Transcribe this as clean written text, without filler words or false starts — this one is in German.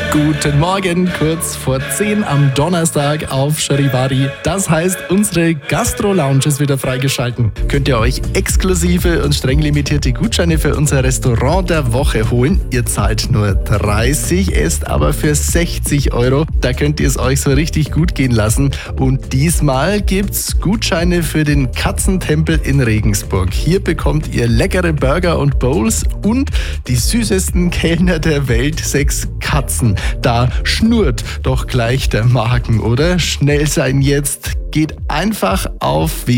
Guten Morgen, kurz vor 10 am Donnerstag auf Charivari. Das heißt, unsere Gastro-Lounge ist wieder freigeschalten. Könnt ihr euch exklusive und streng limitierte Gutscheine für unser Restaurant der Woche holen. Ihr zahlt nur 30, esst aber für 60 Euro. Da könnt ihr es euch so richtig gut gehen lassen. Und diesmal gibt's Gutscheine für den Katzentempel in Regensburg. Hier bekommt ihr leckere Burger und Bowls und die süßesten Kellner der Welt, 6 Katzen. Da schnurrt doch gleich der Magen, oder? Schnell sein jetzt. Geht einfach auf